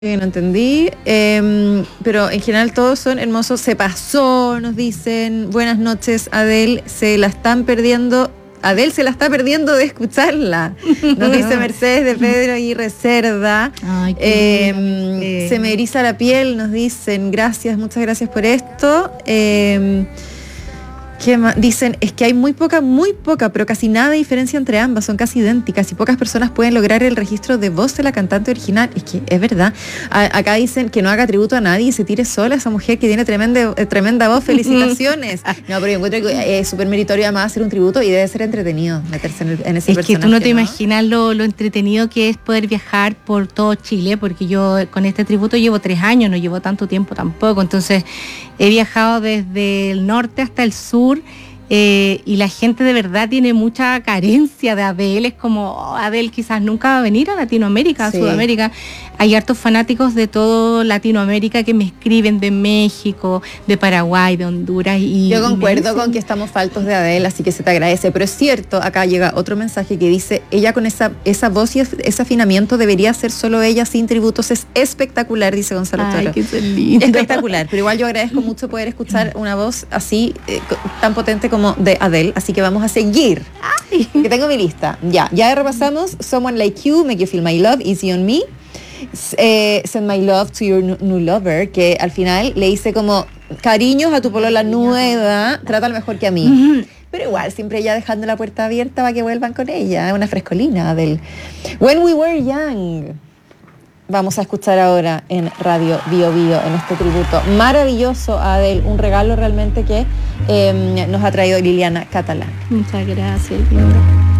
No entendí, pero en general todos son hermosos. Se pasó, nos dicen. Buenas noches, Adele. Se la están perdiendo. Adele se la está perdiendo de escucharla. Nos dice Mercedes de Pedro Aguirre Cerda. Ay, se me eriza la piel, nos dicen. Gracias, muchas gracias por esto. ¿Qué más? Dicen, es que hay muy poca, pero casi nada de diferencia entre ambas, son casi idénticas y pocas personas pueden lograr el registro de voz de la cantante original. Es que es verdad. Acá dicen que no haga tributo a nadie y se tire sola esa mujer que tiene tremenda voz. Felicitaciones. No, pero yo encuentro que es súper meritorio además hacer un tributo y debe ser entretenido meterse en ese personaje. Es que tú no te imaginas lo entretenido que es poder viajar por todo Chile, porque yo con este tributo llevo 3 años, no llevo tanto tiempo tampoco, entonces he viajado desde el norte hasta el sur. Y la gente de verdad tiene mucha carencia de Adele. Es como, Adele quizás nunca va a venir a Latinoamérica, a Sudamérica. Hay hartos fanáticos de todo Latinoamérica que me escriben de México, de Paraguay, de Honduras. Yo concuerdo con que estamos faltos de Adele, así que se te agradece. Pero es cierto, acá llega otro mensaje que dice, ella con esa voz y ese afinamiento debería ser solo ella, sin tributos. Es espectacular, dice Gonzalo Toro. Ay, qué lindo. Espectacular, pero igual yo agradezco mucho poder escuchar una voz así, tan potente como de Adele, así que vamos a seguir. Ay. Que tengo mi lista. Ya repasamos Someone Like You, Make You Feel My Love, Easy on Me, Send My Love to Your New Lover, que al final le hice como cariños a tu polola nueva, trátalo mejor que a mí. Pero igual, siempre ella dejando la puerta abierta para que vuelvan con ella, una frescolina Adele. When We Were Young, vamos a escuchar ahora en Radio Bio Bio, en este tributo maravilloso a Adele, un regalo realmente que nos ha traído Liliana Catalán. Muchas gracias, linda.